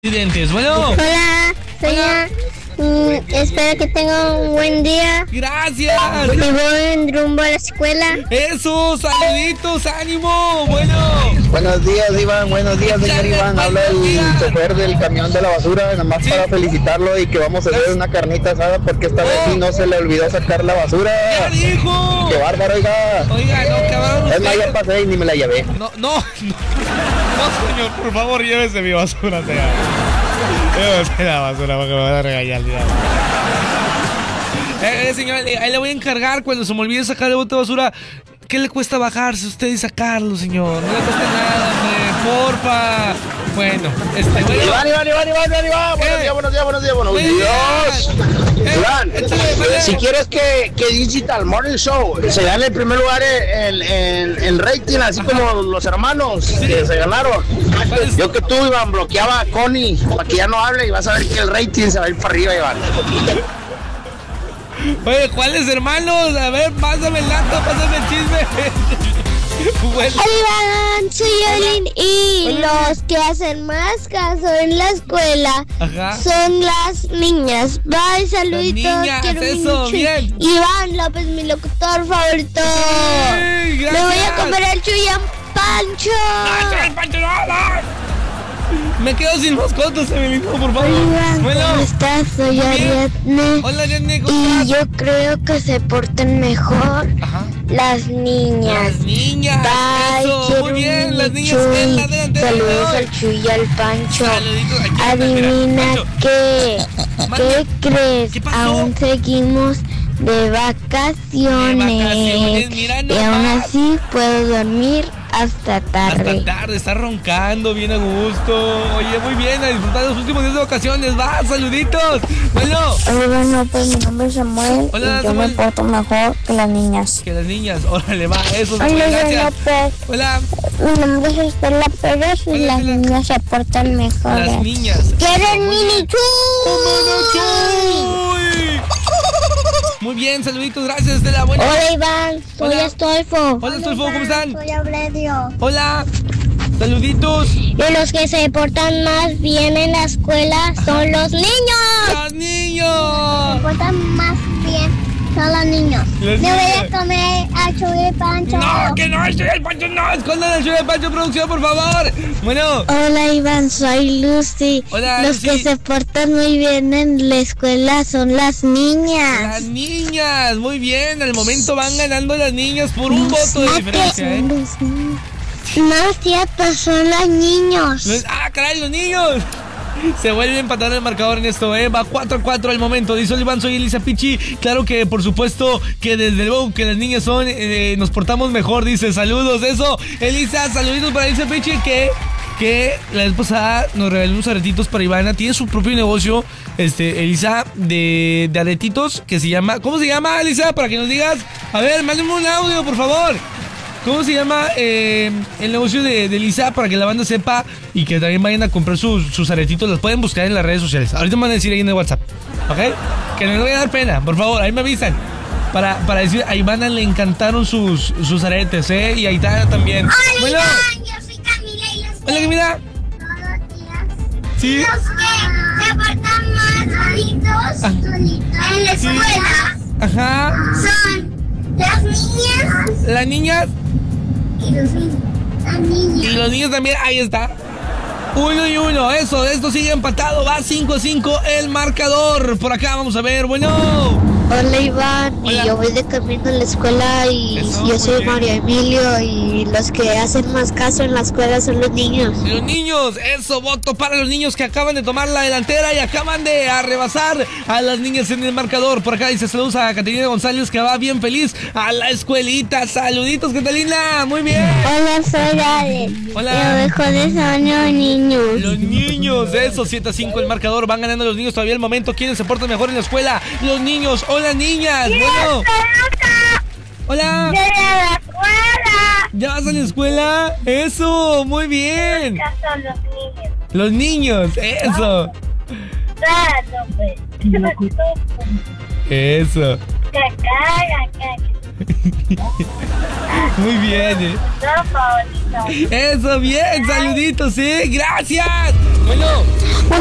Accidentes. Bueno. Hola, soy espero que tenga un buen día. Gracias. Y voy en rumbo a la escuela. Eso, saluditos, ánimo. Bueno. Buenos días, Iván. Buenos días, señor Iván. Habla el chofer del camión de la basura. Nada más para felicitarlo y que vamos a hacer una carnita asada porque esta vez sí no se le olvidó sacar la basura. ¡Ya dijo! ¡Qué bárbaro, oiga! Oiga, no, cabrón. Es más, ya pasé y ni me la llevé. No, señor, por favor, llévese mi basura, sea. Llévese la basura porque me van a regañar. Señor, ahí le voy a encargar cuando se me olvide sacar el bote de basura. ¿Qué le cuesta bajarse a usted y sacarlo, señor? No le cuesta nada, hombre, porfa. Bueno, Iván. Buenos días. Iván, si quieres que Digital Morning Show se gane el primer lugar en rating, así como los hermanos que se ganaron. Yo que tú, Iván, bloqueaba a Connie para que ya no hable y vas a ver que el rating se va a ir para arriba, Iván. Oye, ¿cuáles hermanos? A ver, pásame el dato, pásame el chisme. Bueno. Hola, soy Olin y los que hacen más caso en la escuela son las niñas. Bye, saluditos. Niñas, quiero eso, mucho. bien. Iván López, mi locutor favorito. Sí, me voy a comer el Chuyán Pancho. ¡No, el Pancho, no! Me quedo sin mascotas, Evelino, por favor. Iván, bueno, ¿cómo estás? Soy Ariadne. Hola, Ariadne, ¿cómo estás? Y yo creo que se portan mejor las niñas. Las niñas. Bye, Eso, muy bien, las niñas en la delantera. Saludos al Chuy y al Pancho. Saluditos aquí. Adivina qué. ¿Qué crees? ¿Qué pasó? Aún seguimos de vacaciones. Mira, y aún así puedo dormir hasta tarde. Hasta tarde, está roncando bien a gusto. Oye, muy bien, a disfrutar los últimos días de vacaciones. Va, saluditos. Bueno. Hola, bueno, pues mi nombre es Samuel. Hola, y yo Samuel. me porto mejor que las niñas. Que las niñas, órale, va, eso. Hola, Gracias. pues, Hola. mi nombre es Estela Pérez y las niñas se portan mejor. Las niñas. ¿Quieren mini Chuy? Muy bien, saluditos, gracias, Estela. Bueno. Hola, Iván, soy Hola. Astolfo. Hola, Astolfo, ¿cómo están? Soy Aurelio. Hola. Saluditos. Y los que se portan más bien en la escuela son los niños. ¡Los niños! Se portan más bien son los niños. Los Me voy niños. a comer a Chuy y Pancho. No, que no, el Chuy del Pancho, no. Escondan el Chuy del Pancho, producción, por favor. Bueno. Hola, Iván, soy Lucy. Hola, Los Lucy. que se portan muy bien en la escuela son las niñas. Las niñas, muy bien. Al momento van ganando las niñas por un voto de diferencia, ¿eh? No es cierto, son los niños. ¡Ah, caray, los niños! Se vuelve a empatar el marcador en esto, ¿eh? Va 4-4 al momento. Dice Iván, soy Elisa Pichi. Claro que, por supuesto, que desde luego que las niñas son, nos portamos mejor, dice. Saludos, eso. Elisa, saluditos para Elisa Pichi, que la vez pasada nos regaló unos aretitos para Ivana. Tiene su propio negocio, Elisa, de aretitos que se llama... ¿Cómo se llama, Elisa? Para que nos digas. A ver, mándame un audio, por favor. ¿Cómo se llama el negocio de Elisa? Para que la banda sepa y que también vayan a comprar sus aretitos. Los pueden buscar en las redes sociales. Ahorita me van a decir ahí en el WhatsApp, ¿ok? Que no les voy a dar pena, por favor, ahí me avisan. Para decir, a Ivana le encantaron sus aretes, ¿eh? Y a Aitana también. Hola, Bueno. Iván, yo soy Camila y los Hola, Camila. todos los días. Sí. Los que se portan más bonitos en la escuela Ajá. son las niñas Las niñas y los niños. Las niñas. y los niños también. Ahí está. 1-1. Esto sigue empatado. Va 5-5 el marcador. Por acá vamos a ver. Bueno. Hola, Iván, Hola. y yo voy de camino a la escuela y Eso, yo muy soy bien. María Emilio y los que hacen más caso en la escuela son los niños. Los niños, eso, voto para los niños que acaban de tomar la delantera y acaban de rebasar a las niñas en el marcador. Por acá dice saludos a Catalina González, que va bien feliz a la escuelita. Saluditos, Catalina, muy bien. Hola, soy Ale. Hola. Yo dejo de sueño niños. Los niños, eso, 7-5 el marcador. Van ganando los niños todavía el momento. ¿Quiénes se portan mejor en la escuela? Los niños o las niñas. Bueno. Hola. ¡De la escuela! ¿Ya vas a la escuela? Eso, muy bien. Son los niños. Los niños, eso. Claro, pues. Eso. Muy bien, Eso, bien, saluditos, gracias. Bueno.